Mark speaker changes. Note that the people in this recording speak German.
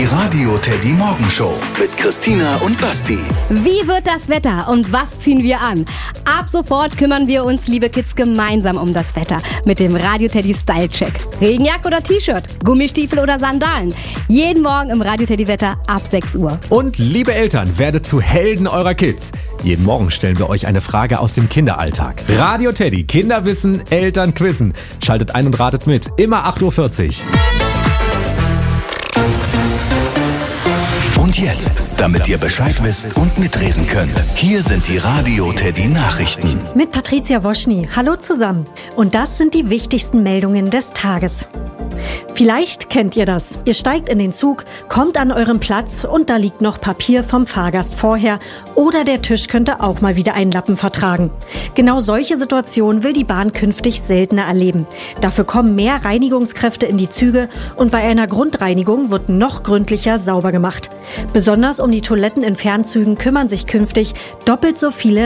Speaker 1: Radio Teddy Morgenshow mit Christina und Basti.
Speaker 2: Wie wird das Wetter und was ziehen wir an? Ab sofort kümmern wir uns, liebe Kids, gemeinsam um das Wetter mit dem Radio Teddy Style Check. Regenjacke oder T-Shirt, Gummistiefel oder Sandalen. Jeden Morgen im Radio Teddy Wetter ab 6 Uhr.
Speaker 3: Und liebe Eltern, werdet zu Helden eurer Kids. Jeden Morgen stellen wir euch eine Frage aus dem Kinderalltag. Radio Teddy, Kinderwissen, Eltern quizzen. Schaltet ein und ratet mit. Immer 8.40 Uhr.
Speaker 1: Und jetzt, damit ihr Bescheid wisst und mitreden könnt, hier sind die Radio Teddy Nachrichten.
Speaker 4: Mit Patricia Woschny. Hallo zusammen. Und das sind die wichtigsten Meldungen des Tages. Vielleicht kennt ihr das. Ihr steigt in den Zug, kommt an euren Platz und da liegt noch Papier vom Fahrgast vorher oder der Tisch könnte auch mal wieder einen Lappen vertragen. Genau solche Situationen will die Bahn künftig seltener erleben. Dafür kommen mehr Reinigungskräfte in die Züge und bei einer Grundreinigung wird noch gründlicher sauber gemacht. Besonders um die Toiletten in Fernzügen kümmern sich künftig doppelt so viele